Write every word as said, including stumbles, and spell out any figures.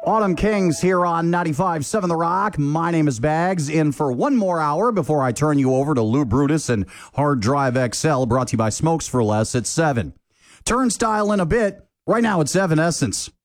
Autumn Kings here on ninety-five point seven The Rock. My name is Bags, in for one more hour before I turn you over to Lou Brutus and Hard Drive X L, brought to you by Smokes for Less at seven. Turnstile in a bit. Right now it's Evanescence.